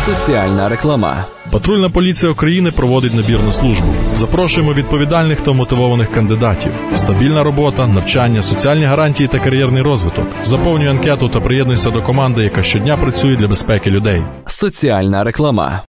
Соціальна реклама. Патрульна поліція України проводить набір на службу. Запрошуємо відповідальних та мотивованих кандидатів. Стабільна робота, навчання, соціальні гарантії та кар'єрний розвиток. Заповнюй анкету та приєднуйся до команди, яка щодня працює для безпеки людей. Соціальна реклама.